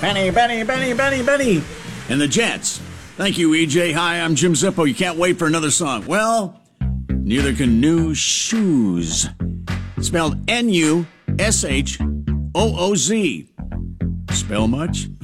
Benny, Benny, Benny, Benny, Benny. And the Jets. Thank you, EJ. Hi, I'm Jim Zippo. You can't wait for another song. Well, neither can new shoes. Spelled Nushooz. Spell much?